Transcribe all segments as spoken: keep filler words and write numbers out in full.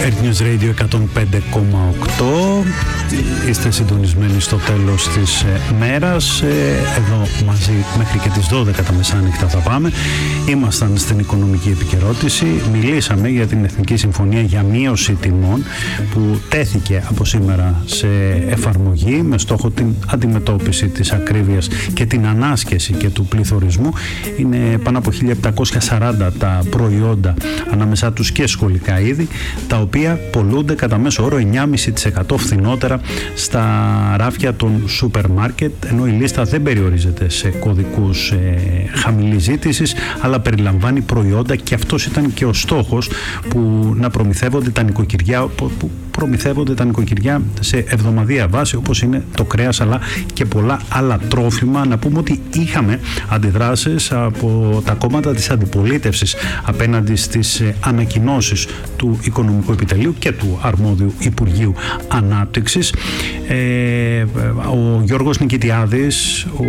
Earth News Radio εκατόν πέντε κόμμα οκτώ. Είστε συντονισμένοι στο τέλος της ε, μέρας. Ε, εδώ μαζί μέχρι και τις δώδεκα τα μεσάνυχτα θα πάμε. Ήμασταν στην οικονομική επικαιρότηση. Μιλήσαμε για την Εθνική Συμφωνία για μείωση τιμών που τέθηκε από σήμερα σε εφαρμογή με στόχο την αντιμετώπιση της ακρίβειας και την ανάσκεση και του πληθωρισμού. Είναι πάνω από χίλια επτακόσια σαράντα τα προϊόντα, ανάμεσά τους και σχολικά είδη, τα οποία πολλούνται κατά μέσο όρο εννιά κόμμα πέντε τοις εκατό φθηνότερα στα ράφια των σούπερ μάρκετ, ενώ η λίστα δεν περιορίζεται σε κωδικούς ε, χαμηλής ζήτησης, αλλά περιλαμβάνει προϊόντα, και αυτός ήταν και ο στόχος, που να προμηθεύονται τα νοικοκυριά, που προμηθεύονται τα νοικοκυριά σε εβδομαδιαία βάση, όπως είναι το κρέας αλλά και πολλά άλλα τρόφιμα. Να πούμε ότι είχαμε αντιδράσεις από τα κόμματα της αντιπολίτευσης απέναντι στις ανακοινώσεις του Οικονομικού Επιτελείου και του αρμόδιου Υπουργείου Ανάπτυξης. Ε, ο Γιώργος Νικητιάδης, ο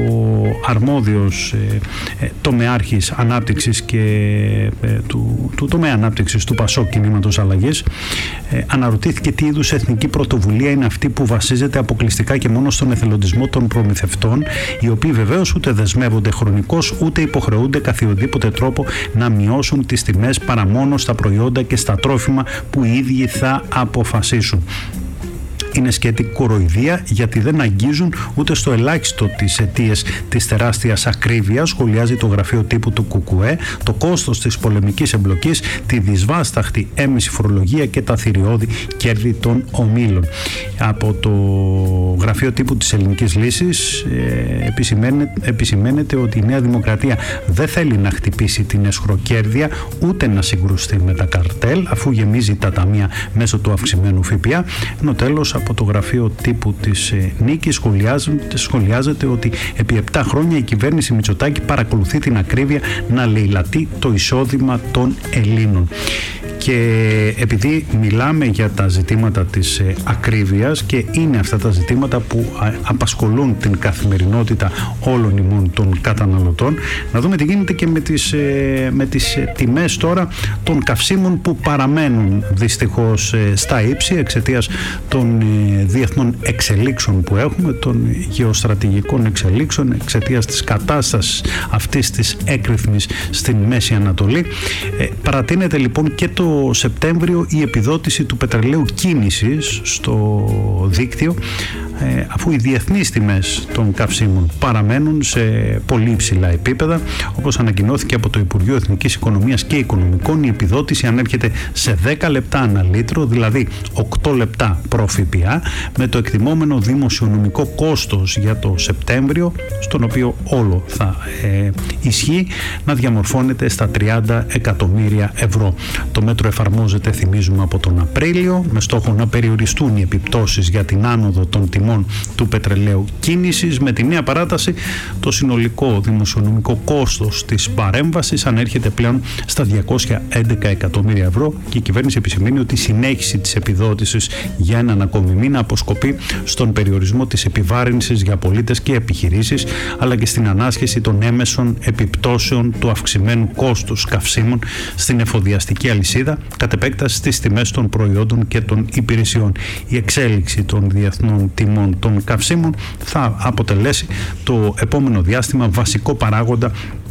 αρμόδιος ε, τομεάρχης ανάπτυξης και ε, του, του τομέα ανάπτυξης του ΠΑΣΟΚ Κινήματος Αλλαγής, ε, αναρωτήθηκε τι είδους εθνική πρωτοβουλία είναι αυτή που βασίζεται αποκλειστικά και μόνο στον εθελοντισμό των προμηθευτών, οι οποίοι βεβαίως ούτε δεσμεύονται χρονικώς ούτε υποχρεούνται καθιονδήποτε τρόπο να μειώσουν τις τιμές παρά μόνο στα προϊόντα και στα τρόφιμα που οι ίδιοι θα αποφασίσουν. Είναι σκέτη κοροϊδία, γιατί δεν αγγίζουν ούτε στο ελάχιστο τις αιτίες της τεράστιας ακρίβειας, σχολιάζει το γραφείο τύπου του ΚΚΕ, το κόστος της πολεμικής εμπλοκής, τη δυσβάσταχτη έμεση φορολογία και τα θηριώδη κέρδη των ομίλων. Από το γραφείο τύπου της Ελληνικής Λύσης ε, επισημαίνεται, επισημαίνεται ότι η Νέα Δημοκρατία δεν θέλει να χτυπήσει την εσχροκέρδεια ούτε να συγκρουστεί με τα καρτέλ, αφού γεμίζει τα ταμεία μέσω του αυξημένου ΦΠΑ, ενώ τέλος από το γραφείο τύπου της Νίκης σχολιάζεται, σχολιάζεται ότι επί επτά χρόνια η κυβέρνηση Μητσοτάκη παρακολουθεί την ακρίβεια να λαιλατεί το εισόδημα των Ελλήνων. Και επειδή μιλάμε για τα ζητήματα της ακρίβειας και είναι αυτά τα ζητήματα που απασχολούν την καθημερινότητα όλων ημών των καταναλωτών, να δούμε τι γίνεται και με τις, με τις τιμές τώρα των καυσίμων, που παραμένουν δυστυχώς στα ύψη εξαιτίας των διεθνών εξελίξεων που έχουμε, των γεωστρατηγικών εξελίξεων, εξαιτίας της κατάστασης αυτής της έκρηθμης στην Μέση Ανατολή. Ε, παρατείνεται λοιπόν και το Σεπτέμβριο η επιδότηση του πετρελαίου κίνησης στο δίκτυο, ε, αφού οι διεθνείς τιμές των καυσίμων παραμένουν σε πολύ υψηλά επίπεδα. Όπως ανακοινώθηκε από το Υπουργείο Εθνικής Οικονομίας και Οικονομικών, η επιδότηση ανέρχεται σε δέκα λεπτά ανά λίτρο, δηλαδή οκτώ λεπτά προ ΦΠΑ, με το εκτιμόμενο δημοσιονομικό κόστος για το Σεπτέμβριο, στον οποίο όλο θα ε, ισχύει, να διαμορφώνεται στα τριάντα εκατομμύρια ευρώ. Το μέτρο εφαρμόζεται, θυμίζουμε, από τον Απρίλιο, με στόχο να περιοριστούν οι επιπτώσεις για την άνοδο των τιμών του πετρελαίου κίνησης. Με τη νέα παράταση, το συνολικό δημοσιονομικό κόστος της παρέμβασης ανέρχεται πλέον στα διακόσια έντεκα εκατομμύρια ευρώ, και η κυβέρνηση επισημαίνει ότι η συνέχιση της επιδότησης για έναν ακόμη μήνα αποσκοπεί στον περιορισμό της επιβάρυνσης για πολίτες και επιχειρήσεις, αλλά και στην ανάσχεση των έμεσων επιπτώσεων του αυξημένου κόστους καυσίμων στην εφοδιαστική αλυσίδα, κατ' επέκταση στις τιμές των προϊόντων και των υπηρεσιών. Η εξέλιξη των διεθνών τιμών των καυσίμων θα αποτελέσει το επόμενο διάστημα βασικό παράγοντα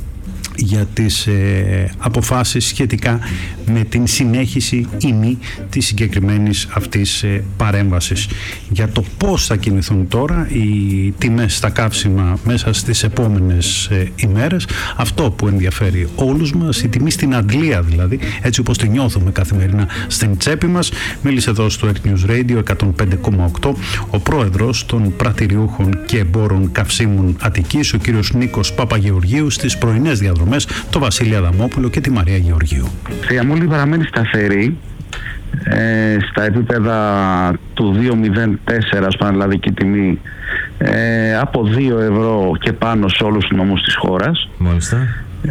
για τις ε, αποφάσεις σχετικά με την συνέχιση ή μη της συγκεκριμένης αυτής ε, παρέμβασης. Για το πώς θα κινηθούν τώρα οι τιμές στα καύσιμα μέσα στις επόμενες ε, ημέρες, αυτό που ενδιαφέρει όλους μας, η τιμή στην αντλία δηλαδή, έτσι όπως τη νιώθουμε καθημερινά στην τσέπη μας. Μίλησε εδώ στο Earth News Radio εκατόν πέντε κόμμα οκτώ ο πρόεδρος των πρατηριούχων και εμπόρων καυσίμων Αττικής, ο κύριος Νίκος Παπαγεωργίου, στις πρωινές διαδρομές το Βασίλη Αδαμόπουλο και τη Μαρία Γεωργίου. Η αμμούλη παραμένει σταθερή ε, στα επίπεδα του δύο μηδέν τέσσερα ως πανελλαδική τιμή, ε, από δύο ευρώ και πάνω σε όλους τους νομούς της χώρας. Μάλιστα.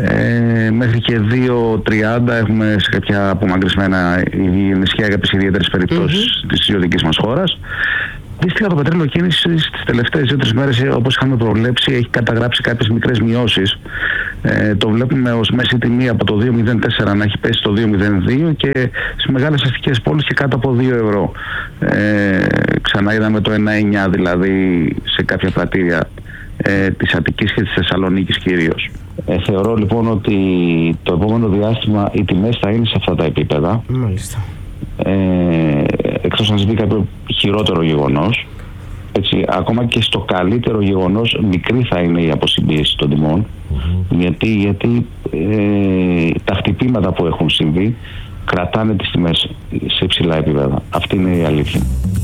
Ε, μέχρι και δύο τριάντα έχουμε σε κάποια απομακρυσμένα νησιά για τις ιδιαίτερες περιπτώσεις mm-hmm. της ιδιωτικής μας χώρας. Δυστυχώς το πετρέλαιο κίνησης τις τελευταίες δύο τρεις μέρες, όπως είχαμε προβλέψει, έχει καταγράψει κάποιες μικρές μειώσεις Ε, το βλέπουμε ως μέση τιμή από το δύο κόμμα μηδέν τέσσερα να έχει πέσει στο δύο κόμμα μηδέν δύο και στις μεγάλες αστικές πόλεις και κάτω από δύο ευρώ. Ε, ξανά είδαμε το ένα κόμμα εννιά δηλαδή σε κάποια πλατήρια ε, της Αττικής και της Θεσσαλονίκης κυρίως. Ε, θεωρώ λοιπόν ότι το επόμενο διάστημα οι τιμές θα είναι σε αυτά τα επίπεδα. Μάλιστα. Ε, εκτός να συμβεί κάποιο χειρότερο γεγονός. Έτσι, ακόμα και στο καλύτερο γεγονός μικρή θα είναι η αποσυμπίεση των τιμών, mm-hmm. γιατί, γιατί ε, τα χτυπήματα που έχουν συμβεί κρατάνε τις τιμές σε υψηλά επίπεδα. Αυτή είναι η αλήθεια.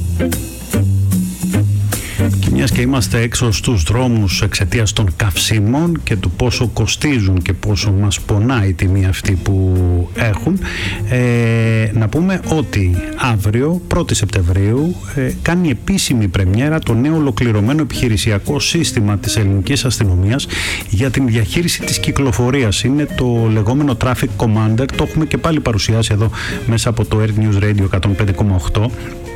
Και μιας και είμαστε έξω στους δρόμους εξαιτίας των καυσίμων και του πόσο κοστίζουν και πόσο μας πονάει η τιμή αυτή που έχουν, ε, να πούμε ότι αύριο, πρώτη Σεπτεμβρίου, ε, κάνει επίσημη πρεμιέρα το νέο ολοκληρωμένο επιχειρησιακό σύστημα της ελληνικής αστυνομίας για την διαχείριση της κυκλοφορίας. Είναι το λεγόμενο Traffic Commander, το έχουμε και πάλι παρουσιάσει εδώ μέσα από το Air News Radio εκατόν πέντε κόμμα οκτώ.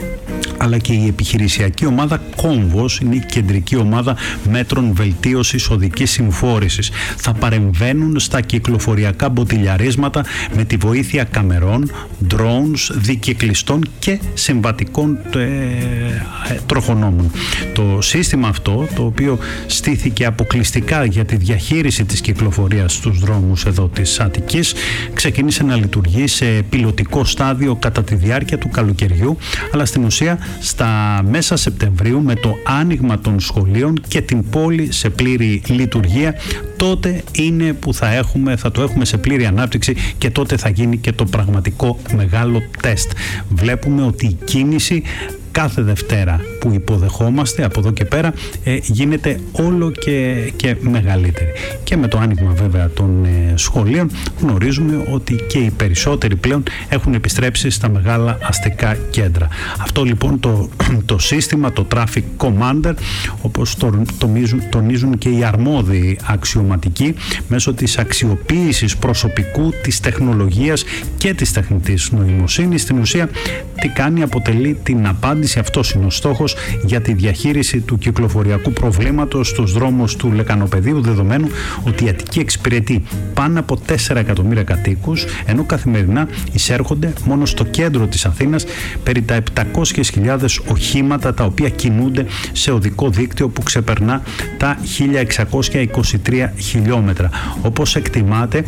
Αλλά και η επιχειρησιακή ομάδα Κόμβος είναι η κεντρική ομάδα μέτρων βελτίωσης οδικής συμφόρησης. Θα παρεμβαίνουν στα κυκλοφοριακά μποτιλιαρίσματα με τη βοήθεια καμερών, drones, δικυκλιστών και συμβατικών ε, ε, τροχονόμων. Το σύστημα αυτό, το οποίο στήθηκε αποκλειστικά για τη διαχείριση της κυκλοφορίας στους δρόμους εδώ της Αττικής, ξεκίνησε να λειτουργεί σε πιλωτικό στάδιο κατά τη διάρκεια του καλοκαιριού, αλλά στην ουσία στα μέσα Σεπτεμβρίου, με το άνοιγμα των σχολείων και την πόλη σε πλήρη λειτουργία, τότε είναι που θα, έχουμε, θα το έχουμε σε πλήρη ανάπτυξη και τότε θα γίνει και το πραγματικό μεγάλο τεστ. Βλέπουμε ότι η κίνηση κάθε Δευτέρα που υποδεχόμαστε από εδώ και πέρα ε, γίνεται όλο και, και μεγαλύτερη. Και με το άνοιγμα βέβαια των ε, σχολείων γνωρίζουμε ότι και οι περισσότεροι πλέον έχουν επιστρέψει στα μεγάλα αστικά κέντρα. Αυτό λοιπόν το, το σύστημα, το Traffic Commander, όπως το, τονίζουν, τονίζουν και οι αρμόδιοι αξιωματικοί, μέσω της αξιοποίησης προσωπικού, της τεχνολογίας και της τεχνητής νοημοσύνης, στην ουσία τι κάνει, αποτελεί την απάντηση. Αυτός είναι ο στόχος για τη διαχείριση του κυκλοφοριακού προβλήματος στους δρόμους του Λεκανοπεδίου, δεδομένου ότι η Αττική εξυπηρετεί πάνω από τέσσερα εκατομμύρια κατοίκους, ενώ καθημερινά εισέρχονται μόνο στο κέντρο της Αθήνας περί τα επτακόσιες χιλιάδες οχήματα, τα οποία κινούνται σε οδικό δίκτυο που ξεπερνά τα χίλια εξακόσια είκοσι τρία χιλιόμετρα. Όπως εκτιμάται,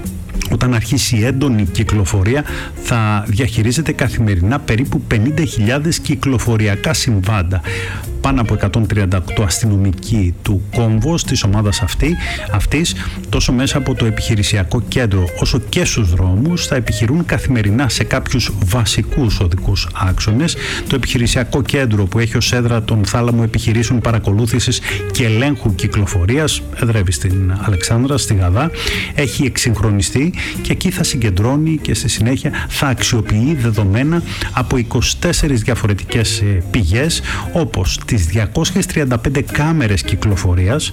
όταν αρχίσει η έντονη κυκλοφορία θα διαχειρίζεται καθημερινά περίπου πενήντα χιλιάδες κυκλοφοριακά συμβάντα. Πάνω από εκατόν τριάντα οκτώ αστυνομικοί του Κόμβος, της ομάδας αυτή, αυτής, τόσο μέσα από το επιχειρησιακό κέντρο όσο και στους δρόμους, θα επιχειρούν καθημερινά σε κάποιους βασικούς οδικούς άξονες. Το επιχειρησιακό κέντρο, που έχει ως έδρα τον θάλαμο επιχειρήσεων παρακολούθησης και ελέγχου κυκλοφορίας, εδρεύει στην Αλεξάνδρα, στη Γαδά, έχει εξυγχρονιστεί και εκεί θα συγκεντρώνει και στη συνέχεια θα αξιοποιεί δεδομένα από είκοσι τέσσερις διαφορετικές πηγές, όπως τις διακόσιες τριάντα πέντε κάμερες κυκλοφορίας.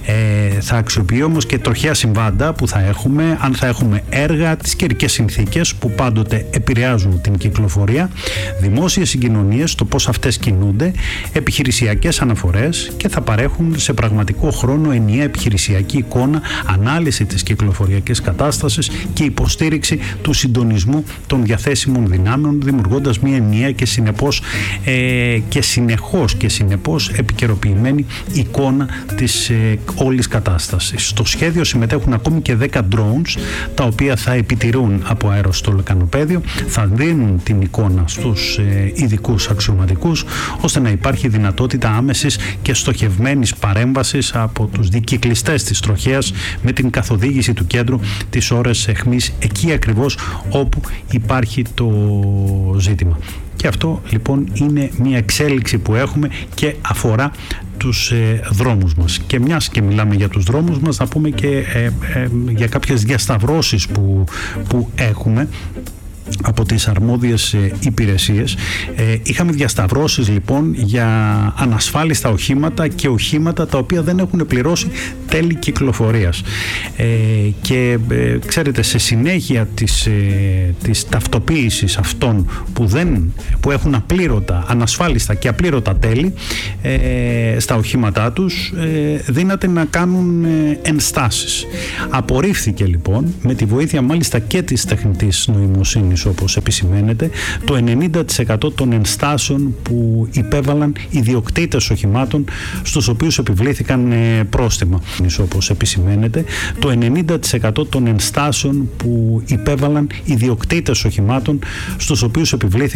Ε, θα αξιοποιεί όμως και τροχαία συμβάντα που θα έχουμε, αν θα έχουμε έργα, τις καιρικές συνθήκες που πάντοτε επηρεάζουν την κυκλοφορία, δημόσιες συγκοινωνίες, το πώς αυτές κινούνται, επιχειρησιακές αναφορές, και θα παρέχουν σε πραγματικό χρόνο ενιαία επιχειρησιακή εικόνα, ανάλυση της κυκλοφοριακής κατάστασης και υποστήριξη του συντονισμού των διαθέσιμων δυνάμεων, δημιουργώντας μια ενιαία και συνεπώς ε, και συνεχώς και συνεπώς επικαιροποιημένη εικόνα της ε, όλης κατάστασης. Στο σχέδιο συμμετέχουν ακόμη και δέκα drones, τα οποία θα επιτηρούν από αέρος στο λεκανοπέδιο, θα δίνουν την εικόνα στους ε, ειδικούς αξιωματικούς, ώστε να υπάρχει δυνατότητα άμεσης και στοχευμένης παρέμβασης από τους δικυκλιστές της τροχέας, με την καθοδήγηση του κέντρου τις ώρες εχμής, εκεί ακριβώς όπου υπάρχει το ζήτημα. Και αυτό λοιπόν είναι μια εξέλιξη που έχουμε και αφορά τους ε, δρόμους μας. Και μιας και μιλάμε για τους δρόμους μας, να πούμε και ε, ε, για κάποιες διασταυρώσεις που, που έχουμε από τις αρμόδιες ε, υπηρεσίες. Ε, είχαμε διασταυρώσεις λοιπόν για ανασφάλιστα οχήματα και οχήματα τα οποία δεν έχουν πληρώσει τέλη κυκλοφορίας. Ε, και ε, ξέρετε, σε συνέχεια της, ε, της ταυτοποίησης αυτών που, δεν, που έχουν απλήρωτα, ανασφάλιστα και απλήρωτα τέλη ε, στα οχήματά τους, ε, δύναται να κάνουν ε, ενστάσεις. Απορρίφθηκε λοιπόν, με τη βοήθεια μάλιστα και της τεχνητής νοημοσύνης, όπως επισημαίνεται, το ενενήντα τοις εκατό των ενστάσεων που υπέβαλαν ιδιοκτήτες οχημάτων στους οποίους επιβλήθηκαν ε, πρόστιμα. Όπως επισημαίνεται, το ενενήντα τοις εκατό των ενστάσεων που υπέβαλαν ιδιοκτήτες οχημάτων στους οποίους επιβλήθηκαν